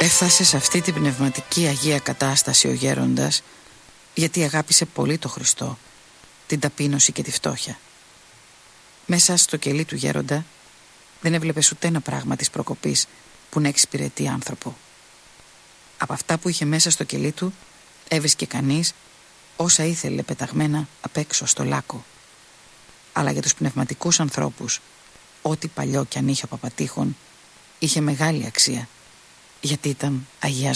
Έφτασε σε αυτή την πνευματική αγία κατάσταση ο γέροντας γιατί αγάπησε πολύ το Χριστό, την ταπείνωση και τη φτώχεια. Μέσα στο κελί του γέροντα δεν έβλεπες ούτε ένα πράγμα της προκοπής που να εξυπηρετεί άνθρωπο. Από αυτά που είχε μέσα στο κελί του έβρισκε κανείς όσα ήθελε πεταγμένα απ' έξω στο λάκκο. Αλλά για τους πνευματικούς ανθρώπους, ό,τι παλιό κι αν είχε ο Παπατήχων είχε μεγάλη αξία, γιατί ήταν αγιασμένο.